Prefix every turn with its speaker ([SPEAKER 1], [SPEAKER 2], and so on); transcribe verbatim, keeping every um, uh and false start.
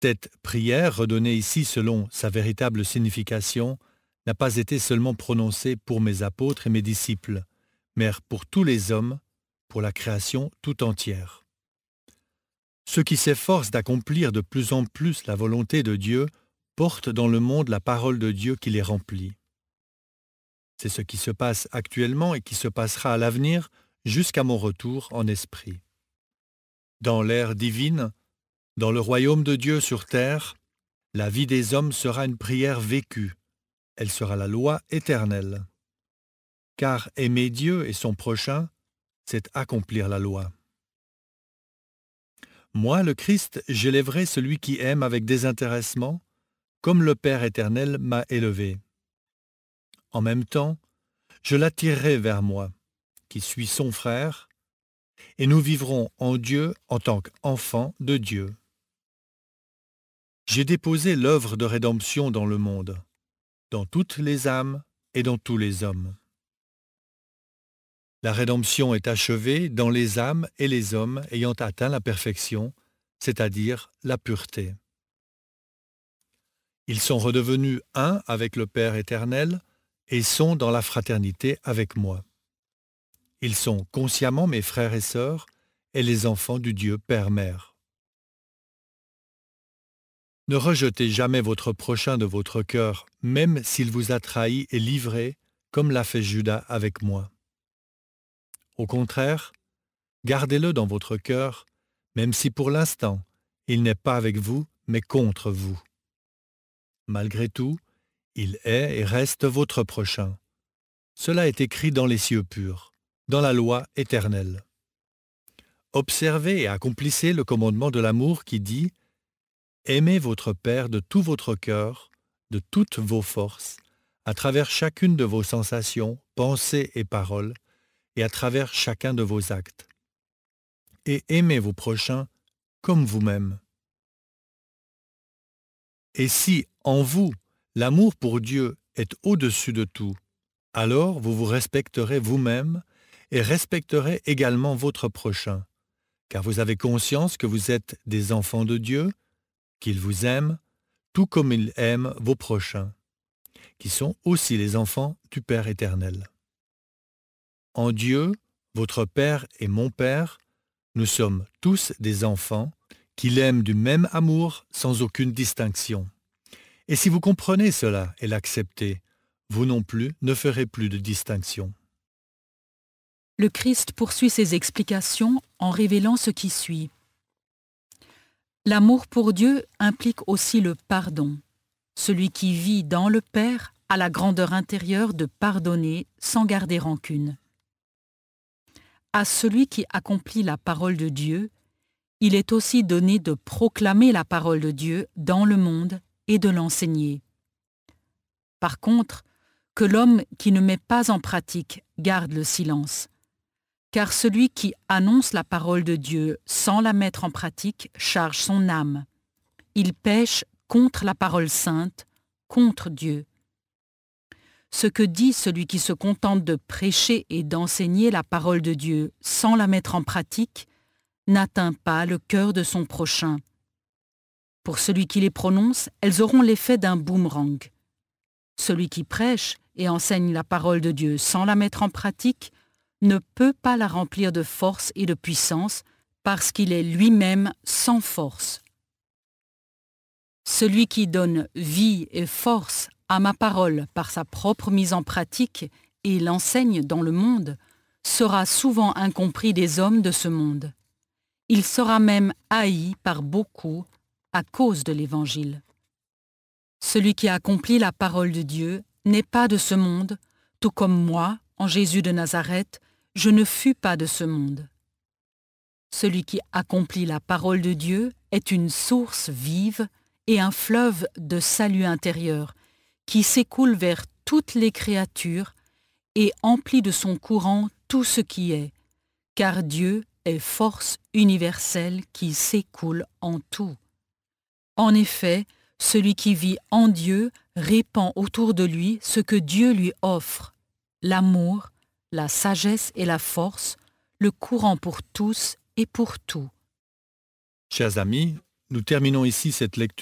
[SPEAKER 1] Cette prière, redonnée ici selon sa véritable signification, n'a pas été seulement prononcée pour mes apôtres et mes disciples, mais pour tous les hommes, pour la création tout entière. Ceux qui s'efforcent d'accomplir de plus en plus la volonté de Dieu portent dans le monde la parole de Dieu qui les remplit. C'est ce qui se passe actuellement et qui se passera à l'avenir jusqu'à mon retour en esprit. Dans l'ère divine, dans le royaume de Dieu sur terre, la vie des hommes sera une prière vécue. Elle sera la loi éternelle. Car aimer Dieu et son prochain, c'est accomplir la loi. Moi, le Christ, j'élèverai celui qui aime avec désintéressement, comme le Père éternel m'a élevé. En même temps, je l'attirerai vers moi, qui suis son frère, et nous vivrons en Dieu en tant qu'enfants de Dieu. J'ai déposé l'œuvre de rédemption dans le monde, dans toutes les âmes et dans tous les hommes. La rédemption est achevée dans les âmes et les hommes ayant atteint la perfection, c'est-à-dire la pureté. Ils sont redevenus un avec le Père éternel et sont dans la fraternité avec moi. Ils sont consciemment mes frères et sœurs et les enfants du Dieu Père-Mère. Ne rejetez jamais votre prochain de votre cœur, même s'il vous a trahi et livré, comme l'a fait Judas avec moi. Au contraire, gardez-le dans votre cœur, même si pour l'instant, il n'est pas avec vous, mais contre vous. Malgré tout, il est et reste votre prochain. Cela est écrit dans les cieux purs, dans la loi éternelle. Observez et accomplissez le commandement de l'amour qui dit « Aimez votre Père de tout votre cœur, de toutes vos forces, à travers chacune de vos sensations, pensées et paroles, et à travers chacun de vos actes. Et aimez vos prochains comme vous-même. » Et si, en vous, l'amour pour Dieu est au-dessus de tout, alors vous vous respecterez vous-même et respecterez également votre prochain, car vous avez conscience que vous êtes des enfants de Dieu, qu'il vous aime, tout comme il aime vos prochains, qui sont aussi les enfants du Père éternel. En Dieu, votre Père et mon Père, nous sommes tous des enfants qu'il aime du même amour sans aucune distinction. Et si vous comprenez cela et l'acceptez, vous non plus ne ferez plus de distinction.
[SPEAKER 2] Le Christ poursuit ses explications en révélant ce qui suit. L'amour pour Dieu implique aussi le pardon. Celui qui vit dans le Père a la grandeur intérieure de pardonner sans garder rancune. À celui qui accomplit la parole de Dieu, il est aussi donné de proclamer la parole de Dieu dans le monde et de l'enseigner. Par contre, que l'homme qui ne met pas en pratique garde le silence. Car celui qui annonce la parole de Dieu sans la mettre en pratique charge son âme. Il pêche contre la parole sainte, contre Dieu. Ce que dit celui qui se contente de prêcher et d'enseigner la parole de Dieu sans la mettre en pratique n'atteint pas le cœur de son prochain. Pour celui qui les prononce, elles auront l'effet d'un boomerang. Celui qui prêche et enseigne la parole de Dieu sans la mettre en pratique ne peut pas la remplir de force et de puissance parce qu'il est lui-même sans force. Celui qui donne vie et force à ma parole par sa propre mise en pratique et l'enseigne dans le monde sera souvent incompris des hommes de ce monde. Il sera même haï par beaucoup à cause de l'Évangile. Celui qui accomplit la parole de Dieu n'est pas de ce monde, tout comme moi, en Jésus de Nazareth, je ne fus pas de ce monde. Celui qui accomplit la parole de Dieu est une source vive et un fleuve de salut intérieur qui s'écoule vers toutes les créatures et emplit de son courant tout ce qui est, car Dieu est force universelle qui s'écoule en tout. En effet, celui qui vit en Dieu répand autour de lui ce que Dieu lui offre, l'amour, la sagesse et la force, le courant pour tous et pour tout.
[SPEAKER 1] Chers amis, Nous terminons ici cette lecture.